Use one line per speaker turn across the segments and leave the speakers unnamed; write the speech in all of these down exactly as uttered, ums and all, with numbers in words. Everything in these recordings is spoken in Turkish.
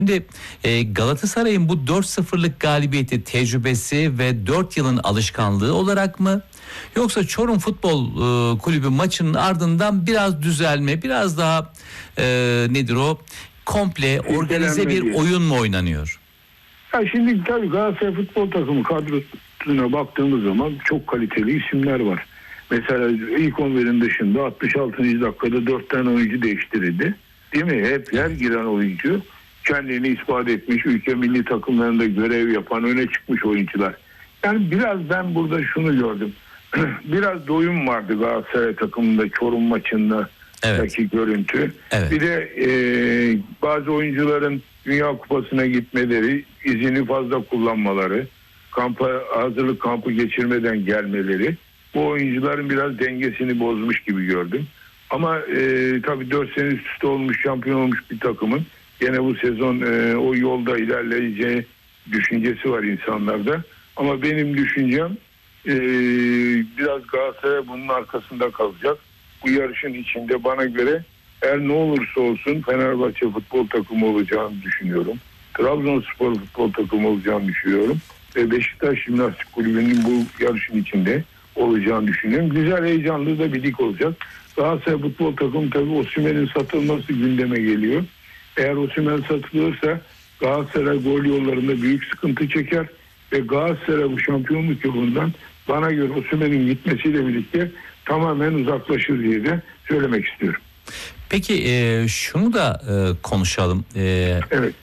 Şimdi e, Galatasaray'ın bu dört sıfırlık galibiyeti tecrübesi ve dört yılın alışkanlığı olarak mı? Yoksa Çorum Futbol e, Kulübü maçının ardından biraz düzelme, biraz daha e, nedir o? Komple organize bir oyun mu oynanıyor?
Ya şimdi tabii Galatasaray futbol takımı kadrosuna baktığımız zaman çok kaliteli isimler var. Mesela ilk on birin dışında altmış altıncı dakikada dört tane oyuncu değiştirildi. Değil mi? Hep her giren oyuncu kendini ispat etmiş, ülke milli takımlarında görev yapan, öne çıkmış oyuncular. Yani biraz ben burada şunu gördüm. Biraz doyum vardı Galatasaray takımında Çorum maçında. Evet. Görüntü. Evet. Bir de e, bazı oyuncuların Dünya Kupası'na gitmeleri, izini fazla kullanmaları, kampa hazırlık kampı geçirmeden gelmeleri bu oyuncuların biraz dengesini bozmuş gibi gördüm. Ama e, tabii dört sene üst üste olmuş, şampiyon olmuş bir takımın gene bu sezon e, o yolda ilerleyeceği düşüncesi var insanlarda. Ama benim düşüncem e, biraz Galatasaray bunun arkasında kalacak. Bu yarışın içinde bana göre her ne olursa olsun Fenerbahçe futbol takımı olacağını düşünüyorum. Trabzonspor futbol takımı olacağını düşünüyorum. Ve Beşiktaş Jimnastik Kulübü'nün bu yarışın içinde olacağını düşünüyorum. Güzel, heyecanlı da bir lig olacak. Galatasaray futbol takımı tabii Osimhen'in satılması gündeme geliyor. Eğer Osimhen satılırsa Galatasaray gol yollarında büyük sıkıntı çeker. Ve Galatasaray bu şampiyonluk yolundan bana göre Osimhen'in gitmesiyle birlikte tamamen uzaklaşır diye de söylemek istiyorum.
Peki e, şunu da e, konuşalım. E, evet.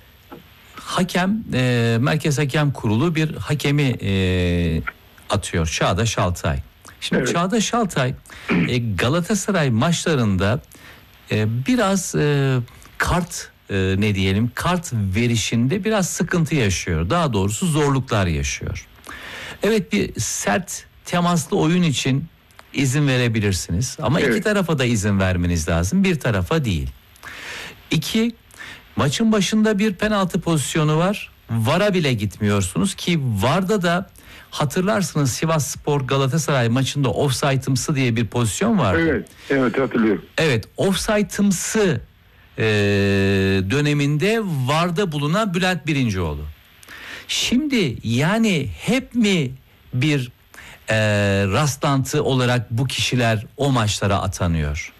Hakem, e, Merkez Hakem Kurulu bir hakemi e, atıyor. Çağdaş Altay. Şimdi evet. Çağdaş Altay e, Galatasaray maçlarında e, biraz e, kart e, ne diyelim kart verişinde biraz sıkıntı yaşıyor. Daha doğrusu zorluklar yaşıyor. Evet, bir sert temaslı oyun için izin verebilirsiniz. Ama evet. iki tarafa da izin vermeniz lazım. Bir tarafa değil. İki, maçın başında bir penaltı pozisyonu var. VAR'a bile gitmiyorsunuz ki VAR'da da hatırlarsınız Sivasspor Galatasaray maçında offside'ımsı diye bir pozisyon vardı.
Evet, evet hatırlıyorum.
Evet, offside'ımsı e, döneminde VAR'da bulunan Bülent Birincioğlu. Şimdi yani hep mi bir e, rastlantı olarak bu kişiler o maçlara atanıyor?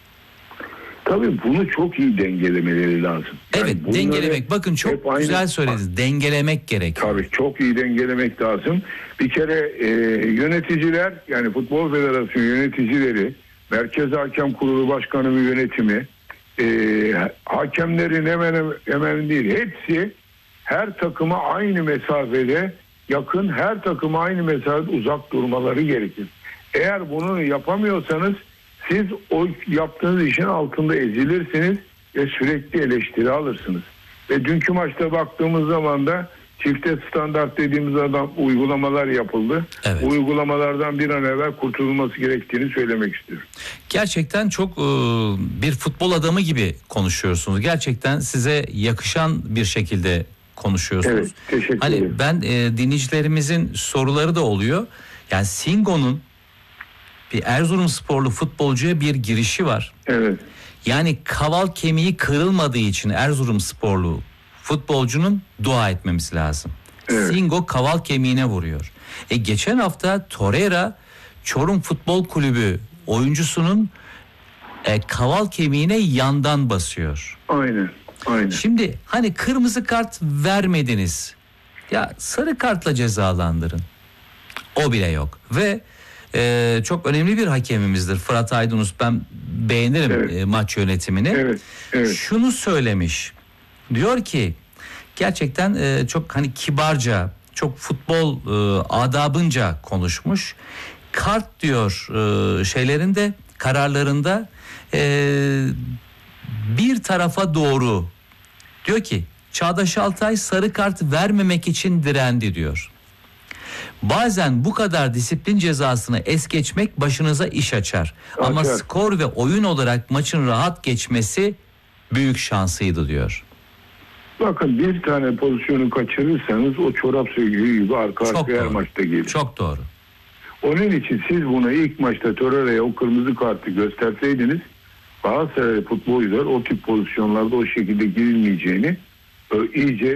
Tabii bunu çok iyi dengelemeleri lazım.
Yani evet, dengelemek. Bakın çok güzel aynı, söylediniz. Dengelemek gerekiyor.
Tabii çok iyi dengelemek lazım. Bir kere e, yöneticiler, yani Futbol Federasyonu yöneticileri, Merkez Hakem Kurulu Başkanı ve yönetimi, e, hakemlerin hemen hemen değil, hepsi her takıma aynı mesafede yakın, her takıma aynı mesafede uzak durmaları gerekir. Eğer bunu yapamıyorsanız siz o yaptığınız işin altında ezilirsiniz ve sürekli eleştiri alırsınız. Ve dünkü maçta baktığımız zaman da çifte standart dediğimiz adam uygulamalar yapıldı. Evet. Bu uygulamalardan bir an evvel kurtulması gerektiğini söylemek istiyorum.
Gerçekten çok e, bir futbol adamı gibi konuşuyorsunuz. Gerçekten size yakışan bir şekilde konuşuyorsunuz. Evet,
teşekkür
hani
ederim.
Ben e, dinleyicilerimizin soruları da oluyor. Yani Singo'nun bir Erzurumsporlu futbolcuya bir girişi var.
Evet.
Yani kaval kemiği kırılmadığı için Erzurumsporlu futbolcunun dua etmemiz lazım. Evet. Singo kaval kemiğine vuruyor. E geçen hafta Torreira Çorum Futbol Kulübü oyuncusunun e, kaval kemiğine yandan basıyor.
Aynen. Aynen.
Şimdi hani kırmızı kart vermediniz. Ya sarı kartla cezalandırın. O bile yok. Ve Ee, çok önemli bir hakemimizdir Fırat Aydınus. Ben beğenirim evet. e, maç yönetimini.
Evet, evet.
Şunu söylemiş. Diyor ki gerçekten e, çok hani kibarca, çok futbol e, adabınca konuşmuş. Kart diyor e, şeylerinde, kararlarında e, bir tarafa doğru. Diyor ki Çağdaş Altay sarı kart vermemek için direndi diyor. Bazen bu kadar disiplin cezasını es geçmek başınıza iş açar. açar. Ama skor ve oyun olarak maçın rahat geçmesi büyük şansıydı diyor.
Bakın bir tane pozisyonu kaçırırsanız o çorap söküğü gibi arka arkaya her maçta gelir.
Çok doğru.
Onun için siz buna ilk maçta Torreira'ya o kırmızı kartı gösterseydiniz Galatasaray futbolcular o tip pozisyonlarda o şekilde girilmeyeceğini iyice